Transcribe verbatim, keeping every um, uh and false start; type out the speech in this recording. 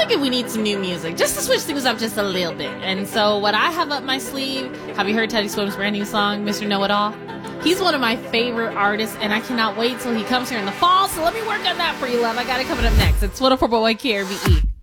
thinking we need some new music, just to switch things up just a little bit. And so what I have up my sleeve, have you heard Teddy Swims' brand new song, Mister Know-It-All? He's one of my favorite artists, and I cannot wait till he comes here in the fall. So let me work on that for you, love. I got it coming up next. It's one oh four point one K R V E.